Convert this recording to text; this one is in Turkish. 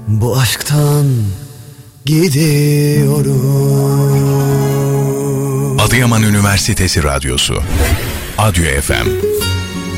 bu aşktan gidiyorum. Adıyaman Üniversitesi Radyosu ADÜ FM